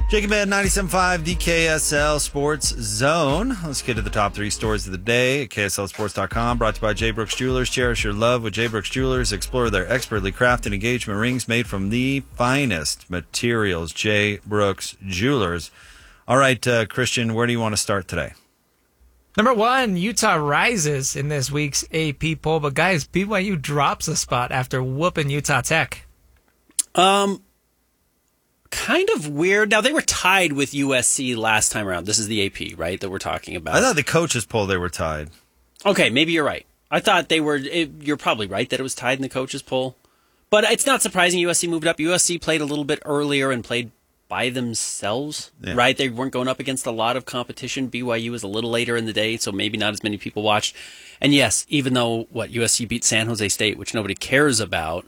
Jacob Ed, 97.5 DKSL Sports Zone. Let's get to the top three stories of the day at KSLSports.com. Brought to you by J. Brooks Jewelers. Cherish your love with J. Brooks Jewelers. Explore their expertly crafted engagement rings made from the finest materials. J. Brooks Jewelers. All right, Christian, where do you want to start today? Number one, Utah rises in this week's AP poll. But guys, BYU drops a spot after whooping Utah Tech. Kind of weird. Now, they were tied with USC last time around. This is the AP, right, that we're talking about. I thought the coaches poll they were tied. Okay, maybe you're right. I thought they were. You're probably right that it was tied in the coaches poll. But it's not surprising USC moved up. USC played a little bit earlier and played by themselves, right? They weren't going up against a lot of competition. BYU was a little later in the day, so maybe not as many people watched. And yes, even though, USC beat San Jose State, which nobody cares about,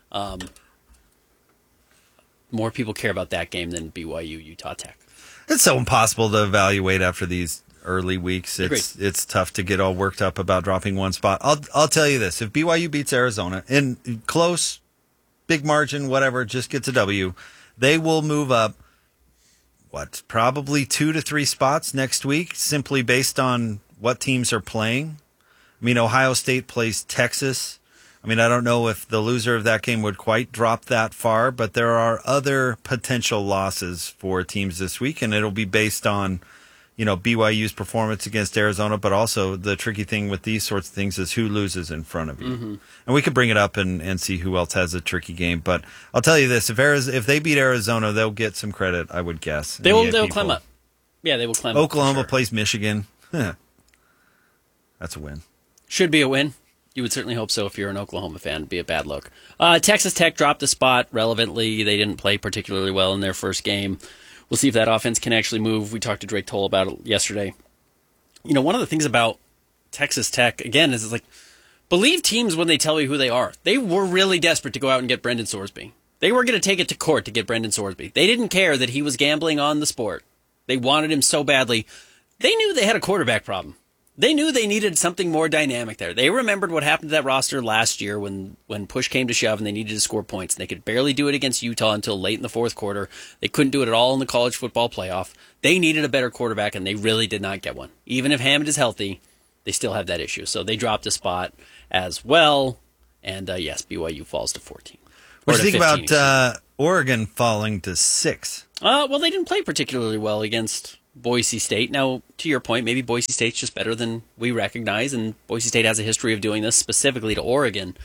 more people care about that game than BYU, Utah Tech. It's so impossible to evaluate after these early weeks. It's tough to get all worked up about dropping one spot. I'll tell you this. If BYU beats Arizona in close, big margin, whatever, just gets a W, they will move up, probably 2 to 3 spots next week, simply based on what teams are playing. I mean, Ohio State plays Texas. I mean, I don't know if the loser of that game would quite drop that far, but there are other potential losses for teams this week, and it'll be based on, BYU's performance against Arizona, but also the tricky thing with these sorts of things is who loses in front of you. Mm-hmm. And we could bring it up and see who else has a tricky game. But I'll tell you this, if they beat Arizona, they'll get some credit, I would guess. They'll climb up. Yeah, they will climb up. Oklahoma plays Michigan. That's a win. Should be a win. You would certainly hope so if you're an Oklahoma fan. It'd be a bad look. Texas Tech dropped a spot relevantly. They didn't play particularly well in their first game. We'll see if that offense can actually move. We talked to Drake Toll about it yesterday. One of the things about Texas Tech, again, is believe teams when they tell you who they are. They were really desperate to go out and get Brendan Sorsby. They were going to take it to court to get Brendan Sorsby. They didn't care that he was gambling on the sport. They wanted him so badly. They knew they had a quarterback problem. They knew they needed something more dynamic there. They remembered what happened to that roster last year when push came to shove and they needed to score points. And they could barely do it against Utah until late in the fourth quarter. They couldn't do it at all in the college football playoff. They needed a better quarterback, and they really did not get one. Even if Hammond is healthy, they still have that issue. So they dropped a spot as well. And yes, BYU falls to 14. What do you think about Oregon falling to 6? Well, they didn't play particularly well against Boise State. Now, to your point, maybe Boise State's just better than we recognize, and Boise State has a history of doing this specifically to Oregon.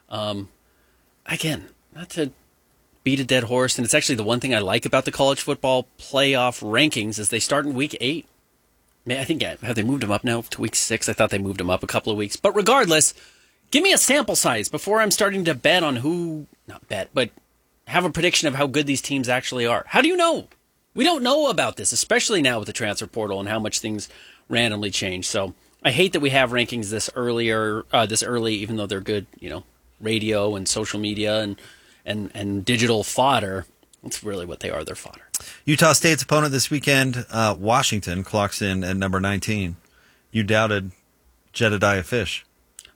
Again, not to beat a dead horse, and it's actually the one thing I like about the college football playoff rankings is they start in week 8. I think, have they moved them up now to week 6? I thought they moved them up a couple of weeks. But regardless, give me a sample size before I'm starting to bet on but have a prediction of how good these teams actually are. How do you know? We don't know about this, especially now with the transfer portal and how much things randomly change. So I hate that we have rankings this early, even though they're good, radio and social media and digital fodder. That's really what they are. They're fodder. Utah State's opponent this weekend, Washington, clocks in at number 19. You doubted Jedediah Fish.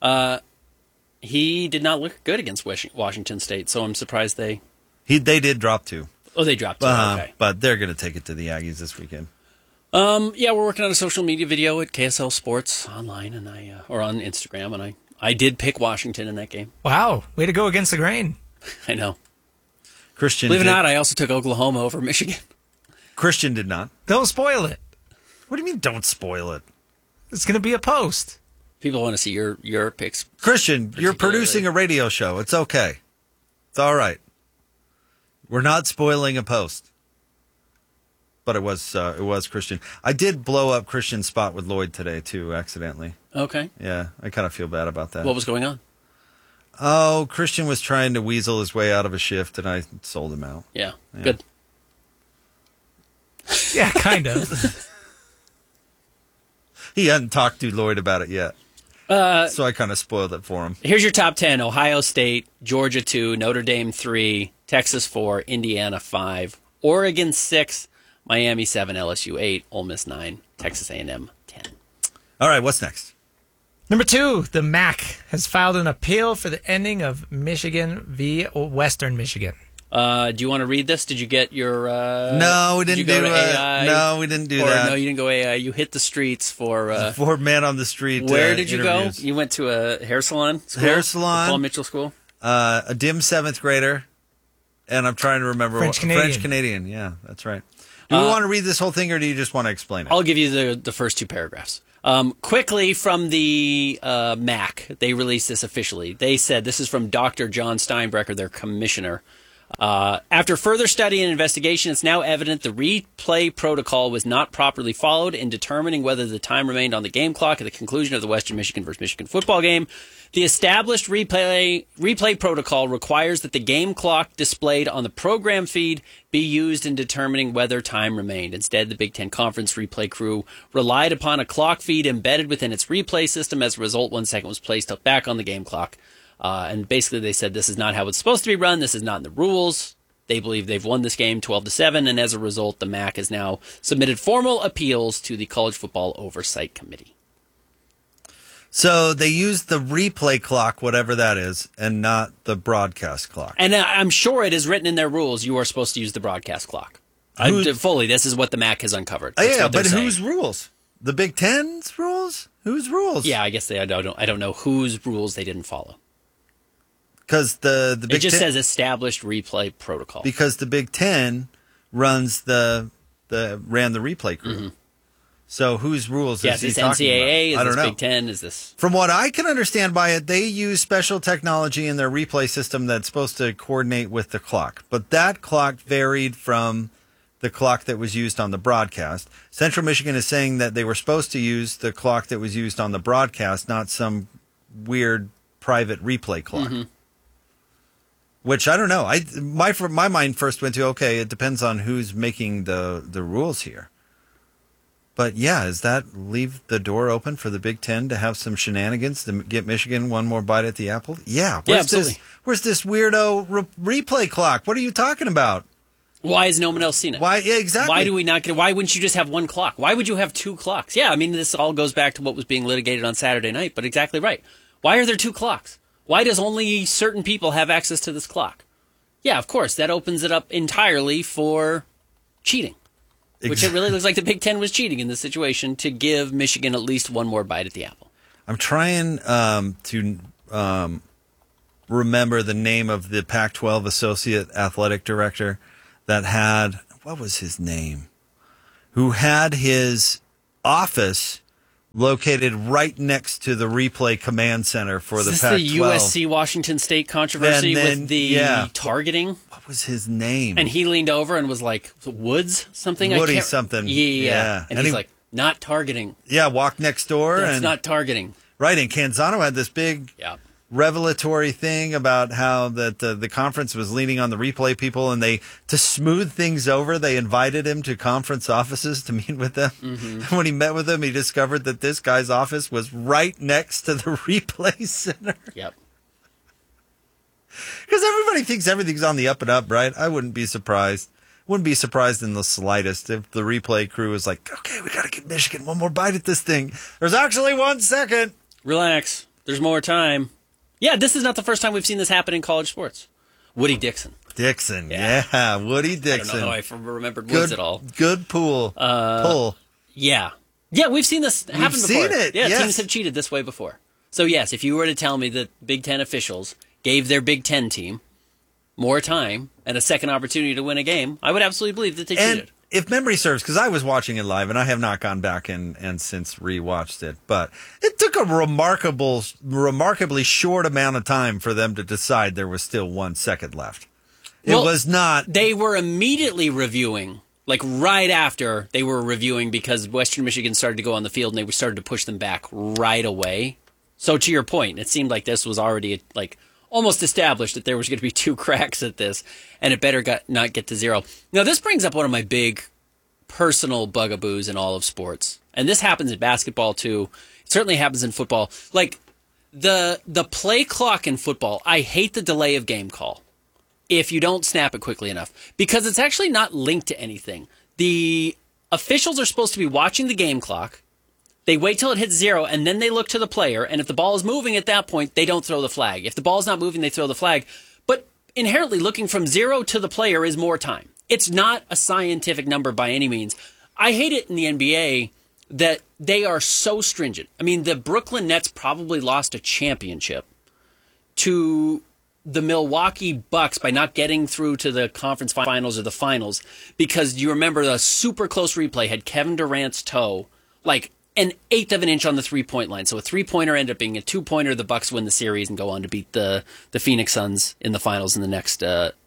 He did not look good against Washington State, so I'm surprised they did drop 2. Oh, they dropped 2. Okay. But they're going to take it to the Aggies this weekend. Yeah, we're working on a social media video at KSL Sports online or on Instagram, and I did pick Washington in that game. Wow, way to go against the grain. I know. Christian, believe it or not, I also took Oklahoma over Michigan. Christian did not. Don't spoil it. What do you mean, don't spoil it? It's going to be a post. People want to see your picks. Christian, you're producing a radio show. It's okay. It's all right. We're not spoiling a post. But it was Christian. I did blow up Christian's spot with Lloyd today, too, accidentally. Okay. Yeah, I kind of feel bad about that. What was going on? Oh, Christian was trying to weasel his way out of a shift, and I sold him out. Yeah. Good. Yeah, kind of. He hadn't talked to Lloyd about it yet. So I kind of spoiled it for him. Here's your top 10. Ohio State, Georgia 2, Notre Dame 3, Texas 4, Indiana 5, Oregon 6, Miami 7, LSU 8, Ole Miss 9, Texas A&M 10. All right, what's next? Number 2, the MAC has filed an appeal for the ending of Michigan v. Western Michigan. Do you want to read this? Did you get your? No, we did you didn't go do to it. AI? No, we didn't do Or, that. No, you didn't go AI. You hit the streets for. For Man on the Street. Where did you interviews. go? You went to a hair salon. School? Hair The salon. Paul Mitchell School. A dim 7th grader, and I'm trying to remember French Canadian. French Canadian. Yeah, that's right. Do we want to read this whole thing, or do you just want to explain it? I'll give you the first 2 paragraphs. Quickly from the MAC, they released this officially. They said, this is from Dr. John Steinbrecher, their commissioner. After further study and investigation, it's now evident the replay protocol was not properly followed in determining whether the time remained on the game clock at the conclusion of the Western Michigan versus Michigan football game. The established replay protocol requires that the game clock displayed on the program feed be used in determining whether time remained. Instead, the Big Ten Conference replay crew relied upon a clock feed embedded within its replay system. As a result, 1 second was placed back on the game clock. And basically they said this is not how it's supposed to be run. This is not in the rules. They believe they've won this game 12-7, and as a result, the MAC has now submitted formal appeals to the College Football Oversight Committee. So they used the replay clock, whatever that is, and not the broadcast clock. And I'm sure it is written in their rules you are supposed to use the broadcast clock. Fully, this is what the MAC has uncovered. That's Yeah, what they're but saying. whose rules? The Big Ten's rules? Whose rules? Yeah, I guess I don't know whose rules they didn't follow. Because the Big It just Ten, says established replay protocol. because the Big Ten runs ran the replay crew. Mm-hmm. So whose rules Yeah, is is he this talking NCAA? about? I Is don't this know. Big Ten? Is this... From what I can understand by it, they use special technology in their replay system that's supposed to coordinate with the clock. But that clock varied from the clock that was used on the broadcast. Central Michigan is saying that they were supposed to use the clock that was used on the broadcast, not some weird private replay clock. Mm-hmm. Which I don't know. My mind first went to, okay, it depends on who's making the rules here. But yeah, does that leave the door open for the Big Ten to have some shenanigans to get Michigan one more bite at the apple? Yeah. absolutely. Where's this weirdo replay clock? What are you talking about? Why has no one else seen it? Why? Yeah, exactly. Why do we not get it? Why wouldn't you just have one clock? Why would you have 2 clocks? Yeah, I mean, this all goes back to what was being litigated on Saturday night, but exactly right. Why are there 2 clocks? Why does only certain people have access to this clock? Yeah, of course, that opens it up entirely for cheating, which it really looks like the Big Ten was cheating in this situation to give Michigan at least one more bite at the apple. I'm trying to remember the name of the Pac-12 associate athletic director that had, what was his name? Who had his office located right next to the replay command center for the Is Pac-12. this the USC Washington State controversy And then, with the yeah. targeting? What was his name? And he leaned over and was like, Woods something? Woody I can't, something. Yeah. Yeah. And And he's he- like, not targeting. Yeah, walked next door. That's and not targeting. right, and Canzano had this big Yeah. revelatory thing about how that the conference was leaning on the replay people, and they, to smooth things over, they invited him to conference offices to meet with them. Mm-hmm. And when he met with them, he discovered that this guy's office was right next to the replay center. Yep. Because everybody thinks everything's on the up and up, right? I wouldn't be surprised. Wouldn't be surprised in the slightest if the replay crew was like, okay, we got to give Michigan one more bite at this thing. There's actually 1 second. Relax. There's more time. Yeah, this is not the first time we've seen this happen in college sports. Woody Dixon. Dixon, Yeah. yeah, Woody I don't Dixon. know how I remembered Woods at all. Good pull. Yeah. Yeah, we've seen this happen before. seen it, Yeah, yes. teams have cheated this way before. So, yes, if you were to tell me that Big Ten officials gave their Big Ten team more time and a second opportunity to win a game, I would absolutely believe that they And cheated. if memory serves, because I was watching it live, and I have not gone back and since rewatched it, but it took a remarkably short amount of time for them to decide there was still 1 second left. It Well, was not. They were immediately reviewing, like right after they were reviewing because Western Michigan started to go on the field and they started to push them back right away. So to your point, it seemed like this was already like almost established that there was going to be 2 cracks at this, and it better not get to 0. Now, this brings up one of my big personal bugaboos in all of sports, and this happens in basketball too. It certainly happens in football. Like the play clock in football, I hate the delay of game call if you don't snap it quickly enough, because it's actually not linked to anything. The officials are supposed to be watching the game clock. They wait till it hits 0, and then they look to the player, and if the ball is moving at that point, they don't throw the flag. If the ball is not moving, they throw the flag. But inherently looking from 0 to the player is more time. It's not a scientific number by any means. I hate it in the NBA that they are so stringent. I mean, the Brooklyn Nets probably lost a championship to the Milwaukee Bucks by not getting through to the conference finals or the finals, because you remember the super close replay had Kevin Durant's toe like an eighth of an inch on the 3-point line. So a 3-pointer ended up being a 2-pointer. The Bucks win the series and go on to beat the Phoenix Suns in the finals in the next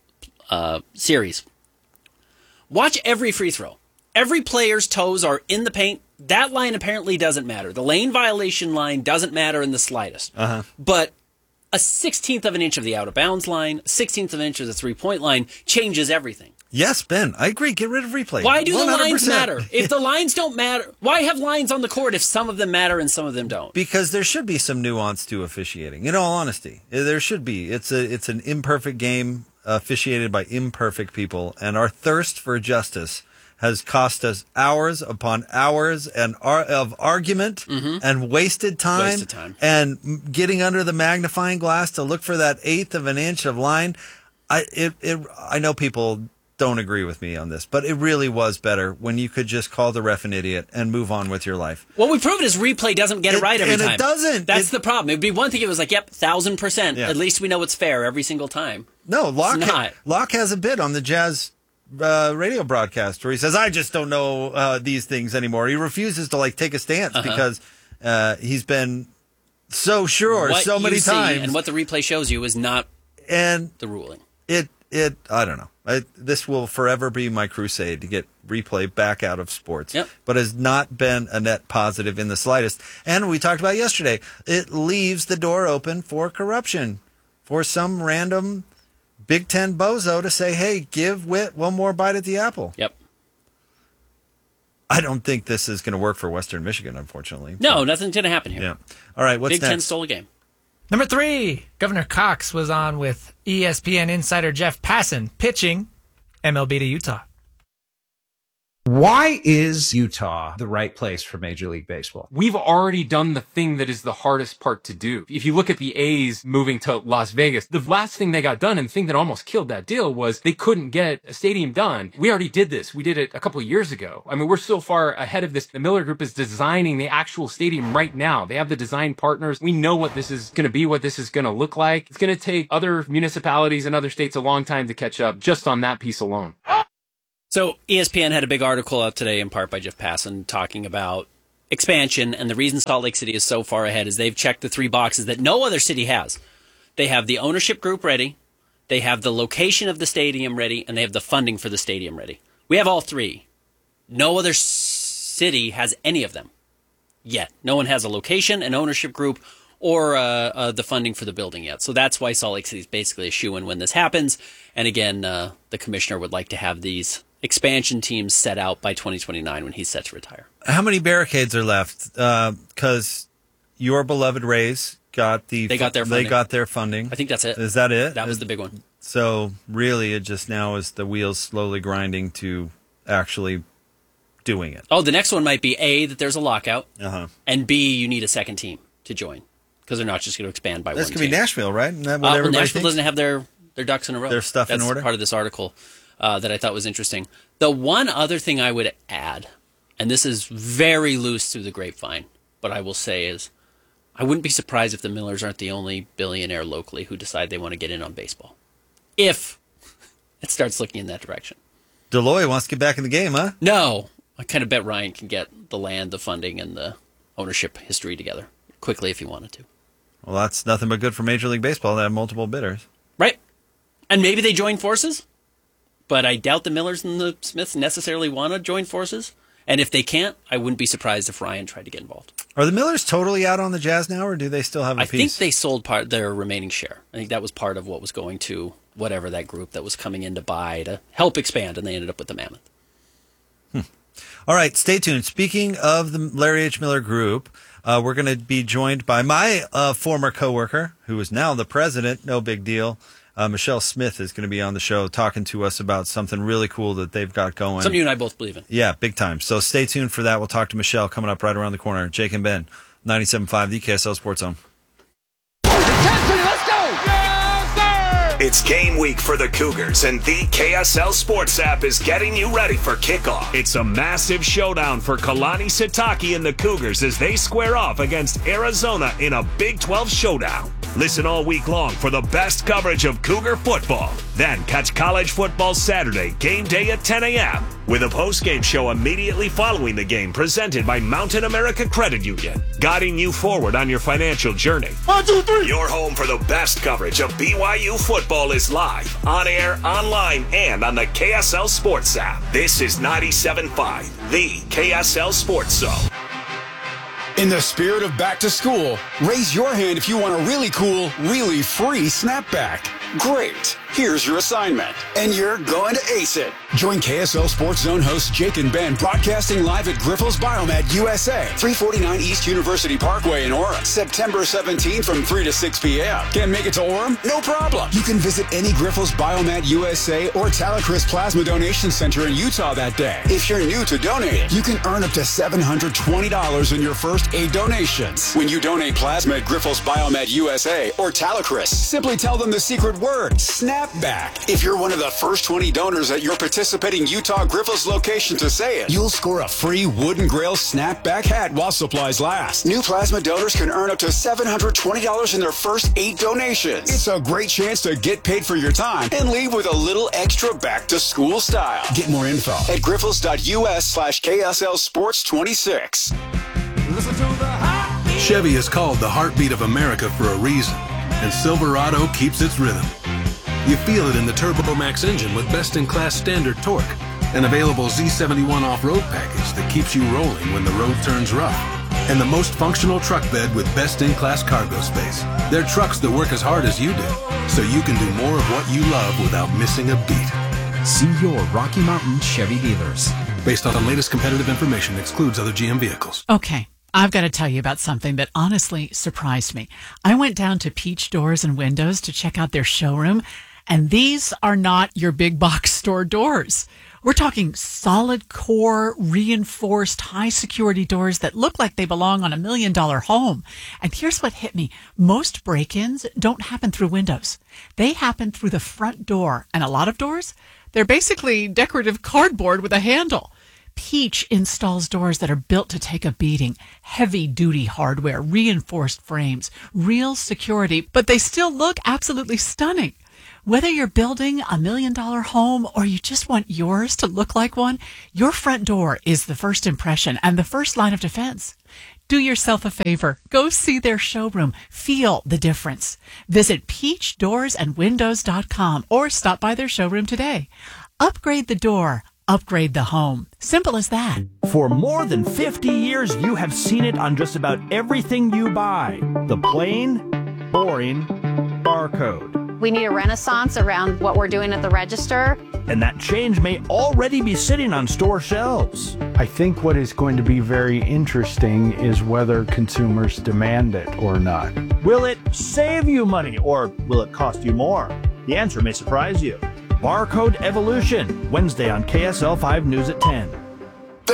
series. Watch every free throw. Every player's toes are in the paint. That line apparently doesn't matter. The lane violation line doesn't matter in the slightest. But a 16th of an inch of the out-of-bounds line, 16th of an inch of the 3-point line changes everything. Yes, Ben, I agree. Get rid of replay. Why do 100%. the lines matter? If the lines don't matter, why have lines on the court if some of them matter and some of them don't? Because there should be some nuance to officiating. In all honesty, there should be. It's an imperfect game officiated by imperfect people, and our thirst for justice has cost us hours upon hours of argument and wasted time and getting under the magnifying glass to look for that eighth of an inch of line. I know people don't agree with me on this, but it really was better when you could just call the ref an idiot and move on with your life. What we've proven is replay doesn't get it right every time. And it doesn't. That's the problem. It would be one thing if it was like, yep, 1,000%. Yeah. At least we know it's fair every single time. No, Locke has a bit on the Jazz radio broadcast where he says, I just don't know these things anymore. He refuses to take a stance because he's been so sure so many times. And what the replay shows you is not the ruling. I don't know. This will forever be my crusade to get replay back out of sports, but has not been a net positive in the slightest. And we talked about yesterday, it leaves the door open for corruption, for some random Big Ten bozo to say, hey, give Witt one more bite at the apple. Yep. I don't think this is going to work for Western Michigan, unfortunately. No, nothing's going to happen here. Yeah. All right, what's Big next? Ten stole a game. Number 3, Governor Cox was on with ESPN insider Jeff Passan pitching MLB to Utah. Why is Utah the right place for Major League Baseball? We've already done the thing that is the hardest part to do. If you look at the A's moving to Las Vegas, the last thing they got done and the thing that almost killed that deal was they couldn't get a stadium done. We already did this. We did it a couple of years ago. I mean, we're so far ahead of this. The Miller Group is designing the actual stadium right now. They have the design partners. We know what this is going to be, what this is going to look like. It's going to take other municipalities and other states a long time to catch up just on that piece alone. So ESPN had a big article out today, in part by Jeff Passan, talking about expansion, and the reason Salt Lake City is so far ahead is they've checked the 3 boxes that no other city has. They have the ownership group ready, they have the location of the stadium ready, and they have the funding for the stadium ready. We have all 3. No other city has any of them yet. No one has a location, an ownership group, or the funding for the building yet. So that's why Salt Lake City is basically a shoo-in when this happens. And again, the commissioner would like to have these expansion teams set out by 2029 when he's set to retire. How many barricades are left? Because your beloved Rays got their funding. I think that's it. Is that it? That was the big one. So really, it just now is the wheels slowly grinding to actually doing it. Oh, the next one might be A, that there's a lockout, and B, you need a second team to join because they're not just going to expand by one team. That's going to be Nashville, right? Isn't that what everybody Nashville thinks? doesn't have their ducks in a row. Their stuff in order? That's part of this article that I thought was interesting. The one other thing I would add, and this is very loose through the grapevine, but I will say is, I wouldn't be surprised if the Millers aren't the only billionaire locally who decide they want to get in on baseball. If it starts looking in that direction. Deloy wants to get back in the game, huh? No. I kind of bet Ryan can get the land, the funding, and the ownership history together quickly if he wanted to. Well, that's nothing but good for Major League Baseball to have multiple bidders. Right. And maybe they join forces, but I doubt the Millers and the Smiths necessarily want to join forces. And if they can't, I wouldn't be surprised if Ryan tried to get involved. Are the Millers totally out on the Jazz now, or do they still have a piece? I think they sold their remaining share. I think that was part of what was going to whatever that group that was coming in to buy to help expand, and they ended up with the Mammoth. All right, stay tuned. Speaking of the Larry H. Miller Group, we're going to be joined by my former coworker, who is now the president. No big deal. Michelle Smith is going to be on the show talking to us about something really cool that they've got going. Something you and I both believe in. Yeah, big time. So stay tuned for that. We'll talk to Michelle coming up right around the corner. Jake and Ben, 97.5, the KSL Sports Zone. Attention, let's go! Yes, sir! It's game week for the Cougars, and the KSL Sports app is getting you ready for kickoff. It's a massive showdown for Kalani Sitake and the Cougars as they square off against Arizona in a Big 12 showdown. Listen all week long for the best coverage of Cougar football. Then catch college football Saturday, game day at 10 a.m. with a post-game show immediately following the game presented by Mountain America Credit Union, guiding you forward on your financial journey. 1, 2, 3. Your home for the best coverage of BYU football is live, on air, online, and on the KSL Sports app. This is 97.5, the KSL Sports Zone. In the spirit of back to school, raise your hand if you want a really cool, really free snapback. Great. Here's your assignment, and you're going to ace it. Join KSL Sports Zone hosts Jake and Ben broadcasting live at Grifols Biomed USA, 349 East University Parkway in Orem, September 17 from 3 to 6 p.m. Can't make it to Orem? No problem. You can visit any Grifols Biomed USA or Talacris Plasma Donation Center in Utah that day. If you're new to donating, you can earn up to $720 in your first 8 donations. When you donate plasma at Grifols Biomed USA or Talacris, simply tell them the secret word, snapback. If you're one of the first 20 donors at your participating Utah Grifols location to say it, you'll score a free Wooden Grail snapback hat while supplies last. New plasma donors can earn up to $720 in their first 8 donations. It's a great chance to get paid for your time and leave with a little extra back to school style. Get more info at grifols.us/KSL Sports 26. Chevy is called the heartbeat of America for a reason, and Silverado keeps its rhythm. You feel it in the Turbo Max engine with best-in-class standard torque, an available Z71 off-road package that keeps you rolling when the road turns rough, and the most functional truck bed with best-in-class cargo space. They're trucks that work as hard as you do, so you can do more of what you love without missing a beat. See your Rocky Mountain Chevy dealers. Based on the latest competitive information, excludes other GM vehicles. Okay, I've got to tell you about something that honestly surprised me. I went down to Peach Doors and Windows to check out their showroom, and these are not your big box store doors. We're talking solid core, reinforced, high security doors that look like they belong on $1 million home. And here's what hit me. Most break-ins don't happen through windows. They happen through the front door. And a lot of doors, they're basically decorative cardboard with a handle. Peach installs doors that are built to take a beating. Heavy-duty hardware, reinforced frames, real security, but they still look absolutely stunning. Whether you're building $1 million home or you just want yours to look like one, your front door is the first impression and the first line of defense. Do yourself a favor. Go see their showroom. Feel the difference. Visit peachdoorsandwindows.com or stop by their showroom today. Upgrade the door. Upgrade the home. Simple as that. For more than 50 years, you have seen it on just about everything you buy. The plain, boring barcode. We need a renaissance around what we're doing at the register. And that change may already be sitting on store shelves. I think what is going to be very interesting is whether consumers demand it or not. Will it save you money or will it cost you more? The answer may surprise you. Barcode Evolution, Wednesday on KSL 5 News at 10. The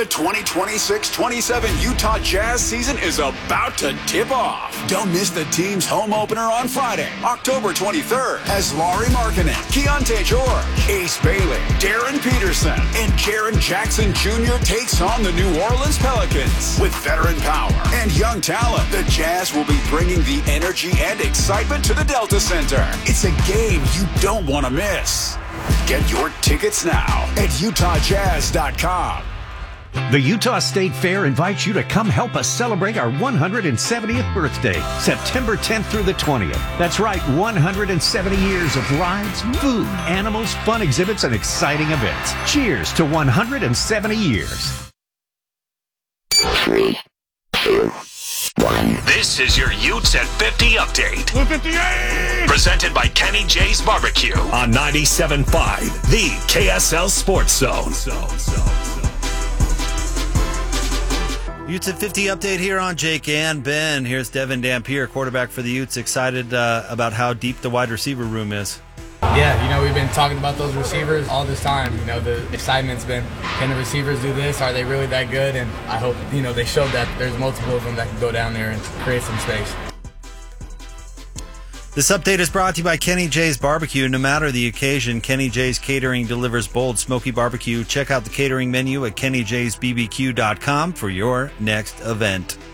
2026-27 Utah Jazz season is about to tip off. Don't miss the team's home opener on Friday, October 23rd, as Lauri Markkanen, Keontae George, Ace Bailey, Darren Peterson, and Jaren Jackson Jr. takes on the New Orleans Pelicans. With veteran power and young talent, the Jazz will be bringing the energy and excitement to the Delta Center. It's a game you don't want to miss. Get your tickets now at utahjazz.com. The Utah State Fair invites you to come help us celebrate our 170th birthday, September 10th through the 20th. That's right, 170 years of rides, food, animals, fun exhibits, and exciting events. Cheers to 170 years. 3, 2, 1. This is your Utes at 50 update. 58! Presented by Kenny J's Barbecue on 97.5, the KSL Sports Zone. Utes at 50 update here on Jake and Ben. Here's Devin Dampier, quarterback for the Utes, excited about how deep the wide receiver room is. Yeah, we've been talking about those receivers all this time. The excitement's been, can the receivers do this? Are they really that good? And I hope, they showed that there's multiple of them that can go down there and create some space. This update is brought to you by Kenny J's Barbecue. No matter the occasion, Kenny J's Catering delivers bold, smoky barbecue. Check out the catering menu at kennyjsbbq.com for your next event.